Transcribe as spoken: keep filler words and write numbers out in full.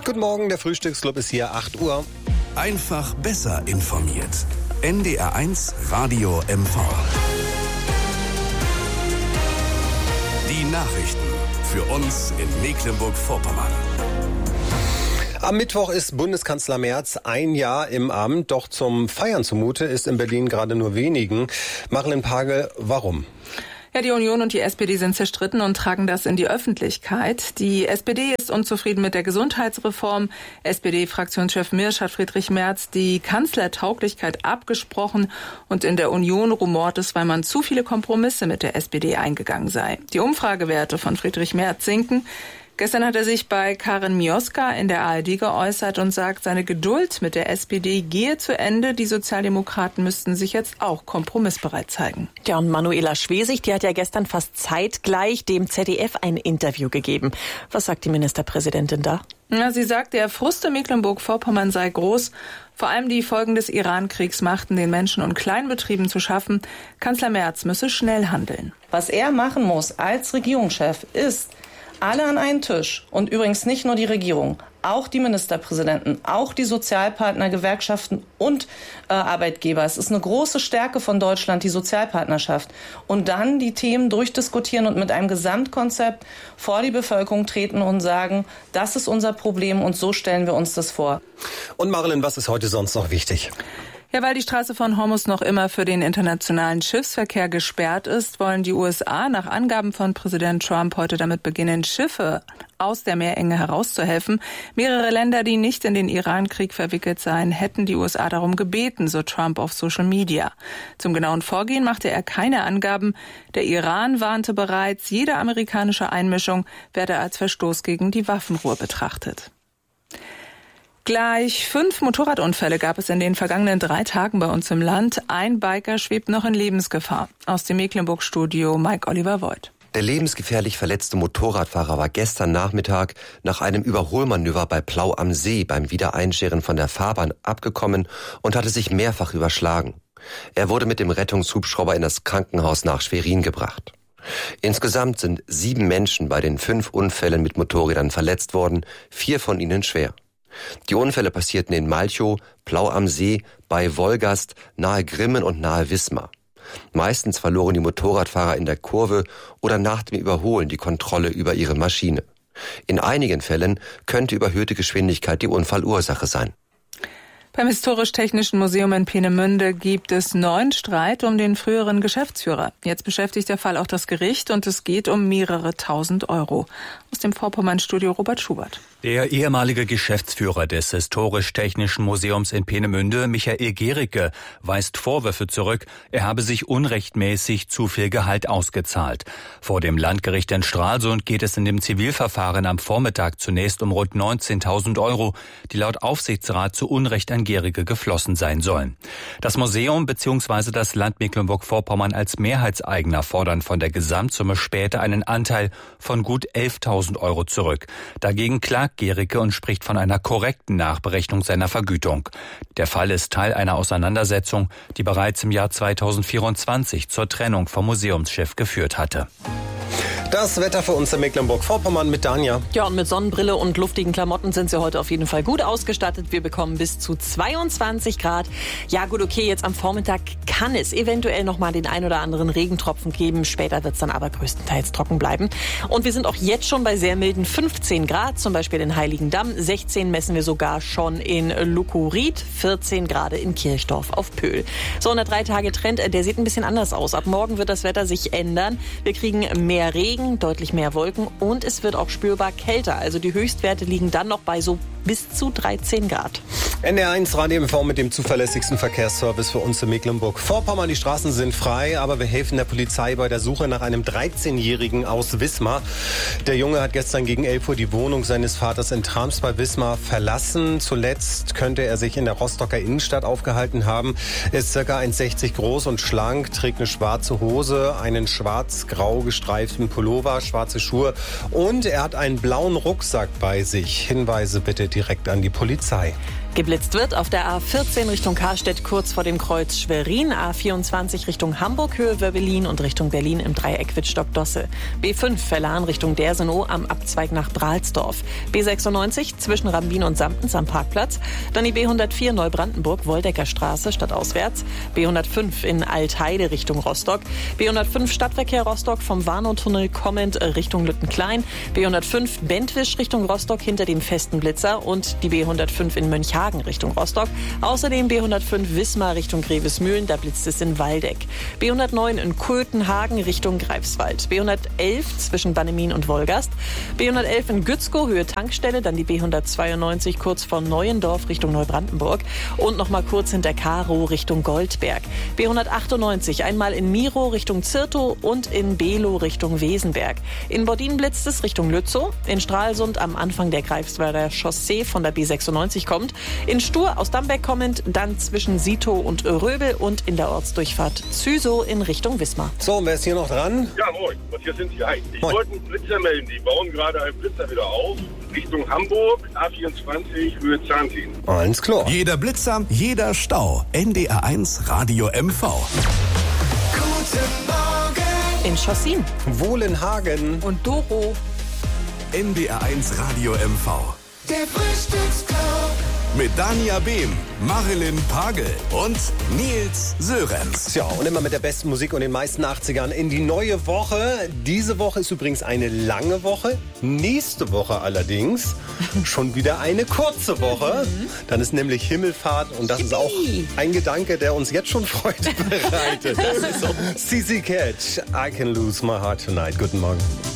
Guten Morgen, der Frühstücksclub ist hier, acht Uhr. Einfach besser informiert. N D R eins Radio M V. Die Nachrichten für uns in Mecklenburg-Vorpommern. Am Mittwoch ist Bundeskanzler Merz ein Jahr im Amt, doch zum Feiern zumute ist in Berlin gerade nur wenigen. Marlen Pagel, warum? Ja, die Union und die S P D sind zerstritten und tragen das in die Öffentlichkeit. Die S P D ist unzufrieden mit der Gesundheitsreform. S P D-Fraktionschef Mirsch hat Friedrich Merz die Kanzlertauglichkeit abgesprochen und in der Union rumort es, weil man zu viele Kompromisse mit der S P D eingegangen sei. Die Umfragewerte von Friedrich Merz sinken. Gestern hat er sich bei Karin Mioska in der A R D geäußert und sagt, seine Geduld mit der S P D gehe zu Ende. Die Sozialdemokraten müssten sich jetzt auch kompromissbereit zeigen. Ja, und Manuela Schwesig, die hat ja gestern fast zeitgleich dem Z D F ein Interview gegeben. Was sagt die Ministerpräsidentin da? Ja, sie sagt, der Frust in Mecklenburg-Vorpommern sei groß. Vor allem die Folgen des Iran-Kriegs machten den Menschen und Kleinbetrieben zu schaffen. Kanzler Merz müsse schnell handeln. Was er machen muss als Regierungschef ist, alle an einen Tisch und übrigens nicht nur die Regierung, auch die Ministerpräsidenten, auch die Sozialpartner, Gewerkschaften und äh, Arbeitgeber. Es ist eine große Stärke von Deutschland, die Sozialpartnerschaft. Und dann die Themen durchdiskutieren und mit einem Gesamtkonzept vor die Bevölkerung treten und sagen, das ist unser Problem und so stellen wir uns das vor. Und Marilyn, was ist heute sonst noch wichtig? Ja, weil die Straße von Hormuz noch immer für den internationalen Schiffsverkehr gesperrt ist, wollen die U S A nach Angaben von Präsident Trump heute damit beginnen, Schiffe aus der Meerenge herauszuhelfen. Mehrere Länder, die nicht in den Iran-Krieg verwickelt seien, hätten die U S A darum gebeten, so Trump auf Social Media. Zum genauen Vorgehen machte er keine Angaben. Der Iran warnte bereits, jede amerikanische Einmischung werde als Verstoß gegen die Waffenruhe betrachtet. Gleich fünf Motorradunfälle gab es in den vergangenen drei Tagen bei uns im Land. Ein Biker schwebt noch in Lebensgefahr. Aus dem Mecklenburg-Studio Mike Oliver Voigt. Der lebensgefährlich verletzte Motorradfahrer war gestern Nachmittag nach einem Überholmanöver bei Plau am See beim Wiedereinscheren von der Fahrbahn abgekommen und hatte sich mehrfach überschlagen. Er wurde mit dem Rettungshubschrauber in das Krankenhaus nach Schwerin gebracht. Insgesamt sind sieben Menschen bei den fünf Unfällen mit Motorrädern verletzt worden, vier von ihnen schwer. Die Unfälle passierten in Malchow, Plau am See, bei Wolgast, nahe Grimmen und nahe Wismar. Meistens verloren die Motorradfahrer in der Kurve oder nach dem Überholen die Kontrolle über ihre Maschine. In einigen Fällen könnte überhöhte Geschwindigkeit die Unfallursache sein. Beim Historisch-Technischen Museum in Peenemünde gibt es neuen Streit um den früheren Geschäftsführer. Jetzt beschäftigt der Fall auch das Gericht und es geht um mehrere tausend Euro. Aus dem Vorpommern-Studio Robert Schubert. Der ehemalige Geschäftsführer des Historisch-Technischen Museums in Peenemünde, Michael Gericke, weist Vorwürfe zurück, er habe sich unrechtmäßig zu viel Gehalt ausgezahlt. Vor dem Landgericht in Stralsund geht es in dem Zivilverfahren am Vormittag zunächst um rund neunzehntausend Euro, die laut Aufsichtsrat zu Unrecht an Gericke geflossen sein sollen. Das Museum bzw. das Land Mecklenburg-Vorpommern als Mehrheitseigner fordern von der Gesamtsumme später einen Anteil von gut elftausend Euro zurück. Dagegen klagt Gericke und spricht von einer korrekten Nachberechnung seiner Vergütung. Der Fall ist Teil einer Auseinandersetzung, die bereits im Jahr zweitausendvierundzwanzig zur Trennung vom Museumschef geführt hatte. Das Wetter für uns in Mecklenburg-Vorpommern mit Danja. Ja, und mit Sonnenbrille und luftigen Klamotten sind sie heute auf jeden Fall gut ausgestattet. Wir bekommen bis zu zweiundzwanzig Grad. Ja gut, okay, jetzt am Vormittag kann es eventuell noch mal den ein oder anderen Regentropfen geben. Später wird es dann aber größtenteils trocken bleiben. Und wir sind auch jetzt schon bei sehr milden fünfzehn Grad, zum Beispiel in Heiligendamm. sechzehn messen wir sogar schon in Lukurit, vierzehn Grad in Kirchdorf auf Pöhl. So, und der drei-Tage-Trend, der sieht ein bisschen anders aus. Ab morgen wird das Wetter sich ändern. Wir kriegen mehr Regen, deutlich mehr Wolken und es wird auch spürbar kälter. Also die Höchstwerte liegen dann noch bei so bis zu dreizehn Grad. N D R eins Radio M V mit dem zuverlässigsten Verkehrsservice für uns in Mecklenburg-Vorpommern. Die Straßen sind frei, aber wir helfen der Polizei bei der Suche nach einem dreizehnjährigen aus Wismar. Der Junge hat gestern gegen elf Uhr die Wohnung seines Vaters in Trams bei Wismar verlassen. Zuletzt könnte er sich in der Rostocker Innenstadt aufgehalten haben. Er ist ca. eins Komma sechzig groß und schlank, trägt eine schwarze Hose, einen schwarz-grau gestreiften Pullover, schwarze Schuhe und er hat einen blauen Rucksack bei sich. Hinweise bitte direkt an die Polizei. Geblitzt wird auf der A vierzehn Richtung Karstedt kurz vor dem Kreuz Schwerin, A vierundzwanzig Richtung Hamburg, Höhe Wöbbelin und Richtung Berlin im Dreieck Wittstock-Dosse. B fünf Verlan Richtung Dersenow am Abzweig nach Brahlsdorf. B sechsundneunzig zwischen Rambin und Samtens am Parkplatz. Dann die B hundertvier Neubrandenburg, Woldecker Straße stadtauswärts. B hundertfünf in Altheide Richtung Rostock. B hundertfünf Stadtverkehr Rostock vom Warnow-Tunnel kommend Richtung Lüttenklein. B hundertfünf Bentwisch Richtung Rostock hinter dem festen Blitzer und die B hundertfünf in Mönchhagen Richtung Rostock. Außerdem B hundertfünf Wismar Richtung Grevesmühlen, da blitzt es in Waldeck. B hundertneun in Kultenhagen Richtung Greifswald. B hundertelf zwischen Bannemin und Wolgast. B hundertelf in Gützkow, Höhe Tankstelle, dann die B hundertzweiundneunzig kurz vor Neuendorf Richtung Neubrandenburg und nochmal kurz hinter Karow Richtung Goldberg. B hundertachtundneunzig einmal in Miro Richtung Zirtow und in Below Richtung Wesenberg. In Bordin blitzt es Richtung Lützow. In Stralsund am Anfang der Greifswalder Chaussee von der B sechsundneunzig kommt. In Stur aus Dambeck kommend, dann zwischen Sitow und Röbel und in der Ortsdurchfahrt Züsow in Richtung Wismar. So, und wer ist hier noch dran? Ja, moin. Und hier sind Sie. Hi. Ich Moin. wollte einen Blitzer melden. Die bauen gerade einen Blitzer wieder auf. Richtung Hamburg, A vierundzwanzig, Höhe Zahnziehen. Alles klar. Jeder Blitzer, jeder Stau. N D R eins Radio M V. Guten Morgen. In Chossin. Wohlenhagen. Und Doro. N D R eins Radio M V. Der Frühstücksclub. Mit Dania Behm, Marilyn Pagel und Nils Sörenz. Ja, und immer mit der besten Musik und den meisten achtzigern in die neue Woche. Diese Woche ist übrigens eine lange Woche. Nächste Woche allerdings schon wieder eine kurze Woche. Dann ist nämlich Himmelfahrt und das ist auch ein Gedanke, der uns jetzt schon Freude bereitet. Das ist so C C Catch, I Can Lose My Heart Tonight. Guten Morgen.